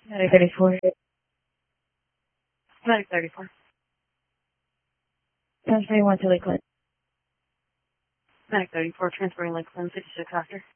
Medic 34. Medic 34. 1031 to Lakeland. Medic 34, transferring Lakeland 56 after.